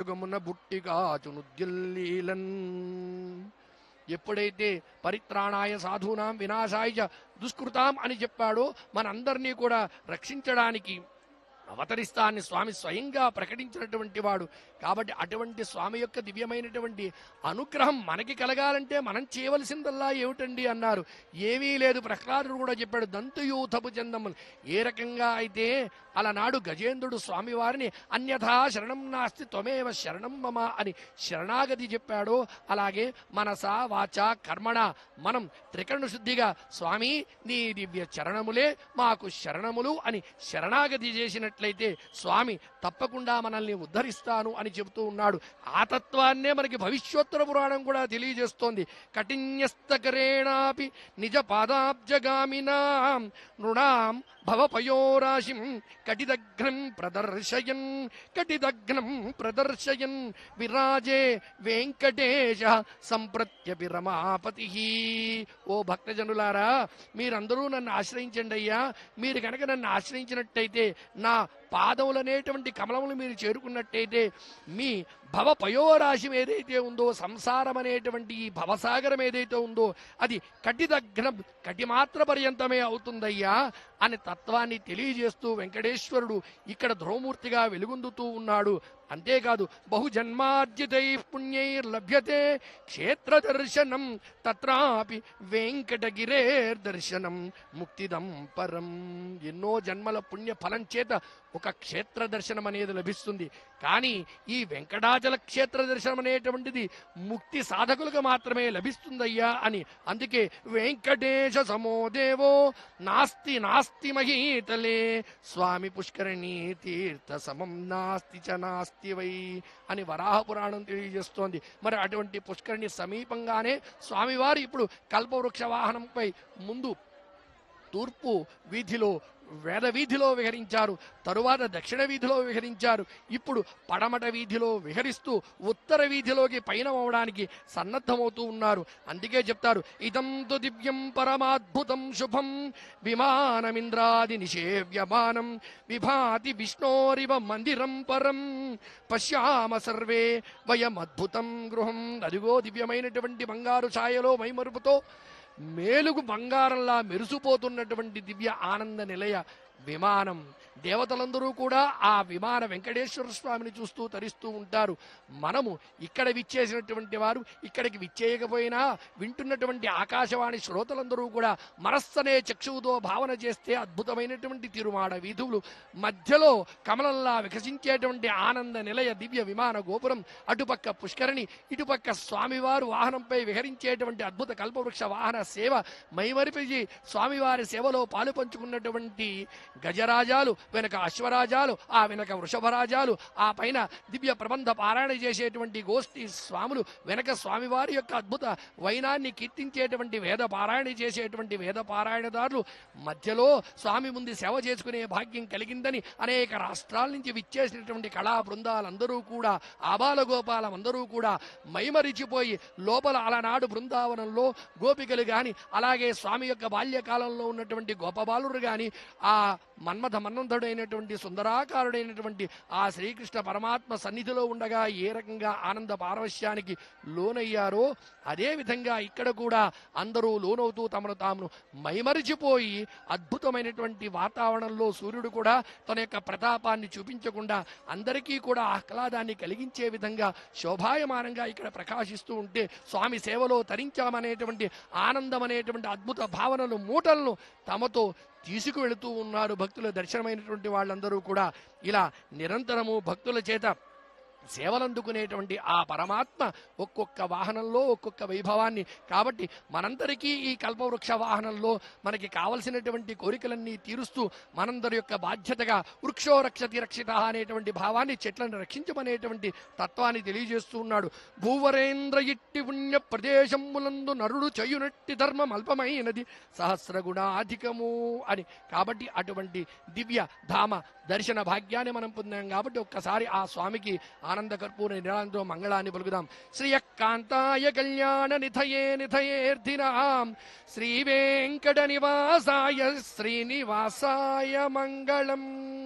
యోగమున బుట్టిగాచునుద్యుల్లీలన్. ఎప్పుడైతే పరిత్రాణాయ సాధూనాం వినాశాయ దుష్కృతాం అని చెప్పాడో మనందరినీ కూడా రక్షించడానికి అవతరిస్తాన్ని స్వామి స్వయంగా ప్రకటించినటువంటి వాడు. కాబట్టి అటువంటి స్వామి యొక్క దివ్యమైనటువంటి అనుగ్రహం మనకి కలగాలంటే మనం చేయవలసిందల్లా ఏమిటండి అన్నారు. ఏమీ లేదు. ప్రహ్లాదుడు కూడా చెప్పాడు, దంతుయూథపు చందములు. ఏ రకంగా అయితే అలనాడు గజేంద్రుడు స్వామివారిని అన్యథా శరణం నాస్తి త్వమేవ శరణం మమ అని శరణాగతి చెప్పాడో, అలాగే మనస వాచ కర్మణ మనం త్రికరణ శుద్ధిగా స్వామి నీ దివ్య చరణములే మాకు శరణములు అని శరణాగతి చేసినట్లయితే స్వామి తప్పకుండా మనల్ని ఉద్ధరిస్తాను అని చెబుతూ ఉన్నాడు. ఆ తత్వాన్నే మనకి భవిష్యోత్తర పురాణం కూడా తెలియజేస్తోంది. కఠిన్యస్తకరేణాపి నిజ పాదాబ్జగామినాం నృణాం భవపయోరాశిం కటిదగ్నం ప్రదర్శయన్ విరాజే వెంకటేశ సంప్రత్యపి రమాపతి. ఓ భక్తజనులారా, మీరందరూ నన్ను ఆశ్రయించండి అయ్యా. మీరు కనుక నన్ను ఆశ్రయించినట్టయితే, నా పాదములనేటువంటి కమలములు మీరు చేరుకున్నట్టయితే, మీ భవ పయోరాశి ఏదైతే ఉందో, సంసారం అనేటువంటి ఈ భవసాగరం ఏదైతే ఉందో అది కటిదగ్నం కటిమాత్ర పర్యంతమే అవుతుందయ్యా అని తత్వాన్ని తెలియజేస్తూ వెంకటేశ్వరుడు ఇక్కడ ధ్రువమూర్తిగా వెలుగొందుతూ ఉన్నాడు. అంతేకాదు, బహుజన్మార్జితై పుణ్యైర్లభ్యతే క్షేత్ర దర్శనం తత్రాపి వెంకటగిరేర్దర్శనం ముక్తిదం పరం. ఎన్నో జన్మల పుణ్య ఫలం చేత ఒక క్షేత్ర దర్శనం అనేది లభిస్తుంది. కానీ ఈ వెంకటాచల క్షేత్ర దర్శనం అనేటువంటిది ముక్తి సాధకులకు మాత్రమే లభిస్తుందయ్యా అని. అందుకే వెంకటేశ సమోదేవో నాస్తి నాస్తి మహీతలే స్వామి పుష్కరిణీ తీర్థ సమం నాస్తి చ నాస్తి వై అని వరాహ పురాణం తెలియజేస్తోంది. మరి అటువంటి పుష్కరిణి సమీపంగానే స్వామివారు ఇప్పుడు కల్పవృక్ష వాహనంపై ముందు తూర్పు వీధిలో వేద వీధిలో విహరించారు, తరువాత దక్షిణ వీధిలో విహరించారు, ఇప్పుడు పడమట వీధిలో విహరిస్తూ ఉత్తర వీధిలోకి పయనమవడానికి సన్నద్ధమవుతూ ఉన్నారు. అందుకే చెప్తారు, ఇదం తు దివ్యం పరమాద్భుతం శుభం విమానమింద్రాది నిషేవ్యమానం విభాతి విష్ణోరివ మందిరం పరం పశ్యామ సర్వే వయమద్భుతం గృహం. అదిగో దివ్యమైనటువంటి బంగారు ఛాయలో మైమరుపుతో మేలుగు బంగారంలా మెరుసుపోతున్నటువంటి దివ్య ఆనంద నిలయ విమానం. దేవతలందరూ కూడా ఆ విమాన వెంకటేశ్వర స్వామిని చూస్తూ తరిస్తూ ఉంటారు. మనము ఇక్కడ విచ్చేసినటువంటి వారు, ఇక్కడికి విచ్చేయకపోయినా వింటున్నటువంటి ఆకాశవాణి శ్రోతలందరూ కూడా మనస్సనే చక్షువుతో భావన చేస్తే అద్భుతమైనటువంటి తిరుమాడ వీధులు మధ్యలో కమలంలా వికసించేటువంటి ఆనంద నిలయ దివ్య విమాన గోపురం, అటుపక్క పుష్కరిణి, ఇటుపక్క స్వామివారు వాహనంపై విహరించేటువంటి అద్భుత కల్పవృక్ష వాహన సేవ, మైమరిపిజి స్వామివారి సేవలో పాలు పంచుకున్నటువంటి గజరాజాలు, వెనక అశ్వరాజాలు, ఆ వెనక వృషభరాజాలు, ఆ పైన దివ్య ప్రబంధ పారాయణ చేసేటువంటి గోష్ఠి స్వాములు, వెనక స్వామివారి యొక్క అద్భుత వైనాన్ని కీర్తించేటువంటి వేద పారాయణ చేసేటువంటి వేద పారాయణదారులు, మధ్యలో స్వామి ముందు సేవ చేసుకునే భాగ్యం కలిగిందని అనేక రాష్ట్రాల నుంచి విచ్చేసినటువంటి కళా బృందాలందరూ కూడా, ఆబాల గోపాలం అందరూ కూడా మైమరిచిపోయి లోపల అలనాడు బృందావనంలో గోపికలు గాని, అలాగే స్వామి యొక్క బాల్యకాలంలో ఉన్నటువంటి గోపబాలురు గాని, ఆ మన్మథ మన్మంథుడైనటువంటి సుందరాకారుడైనటువంటి ఆ శ్రీకృష్ణ పరమాత్మ సన్నిధిలో ఉండగా ఏ రకంగా ఆనంద పారవశ్యానికి లోనయ్యారో, అదే విధంగా ఇక్కడ కూడా అందరూ లోనవుతూ తమను తాము మైమరిచిపోయి అద్భుతమైనటువంటి వాతావరణంలో సూర్యుడు కూడా తన యొక్క ప్రతాపాన్ని చూపించకుండా అందరికీ కూడా ఆహ్లాదాన్ని కలిగించే విధంగా శోభాయమానంగా ఇక్కడ ప్రకాశిస్తూ ఉంటే, స్వామి సేవలో తరించామనేటువంటి ఆనందం అనేటువంటి అద్భుత భావనలు మూటలను తమతో తీసుకువెళుతూ ఉన్నారు భక్తుల దర్శనమైనటువంటి వాళ్ళందరూ కూడా. ఇలా నిరంతరము భక్తుల చేత సేవలందుకునేటువంటి ఆ పరమాత్మ ఒక్కొక్క వాహనంలో ఒక్కొక్క వైభవాన్ని. కాబట్టి మనందరికీ ఈ కల్పవృక్ష వాహనంలో మనకి కావలసినటువంటి కోరికలన్నీ తీరుస్తూ మనందరి యొక్క బాధ్యతగా వృక్షో రక్షతి రక్షిత అనేటువంటి భావాన్ని, చెట్లను రక్షించమనేటువంటి తత్వాన్ని తెలియజేస్తూ ఉన్నాడు. భూవరేంద్ర ఇట్టి పుణ్య ప్రదేశములందు నరుడు చేయునట్టి ధర్మం అల్పమైనది సహస్రగుణాధికము అని. కాబట్టి అటువంటి దివ్య ధామ దర్శన భాగ్యాన్ని మనం పొందాం. కాబట్టి ఒక్కసారి ఆ స్వామికి ఆనంద కర్పూర నిరాంతో మంగళాన్ని పలుకుదాం. శ్రీయకాంతాయ కళ్యాణ నిధయే నిధయేర్ధినాం శ్రీ వెంకట నివాసాయ శ్రీనివాసాయ మంగళం.